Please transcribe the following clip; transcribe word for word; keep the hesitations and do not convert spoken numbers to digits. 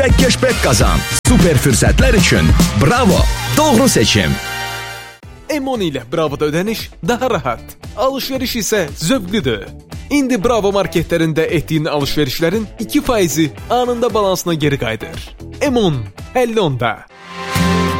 Və keşbek qazan. Super fürsətlər üçün Bravo, doğru seçim. M on ilə Bravo'da ödəniş daha rahat, alışveriş isə zövqlüdür. İndi Bravo marketlərində etdiyin alışverişlərin iki faizi anında balansına geri qayıdır. M on, əlli onda.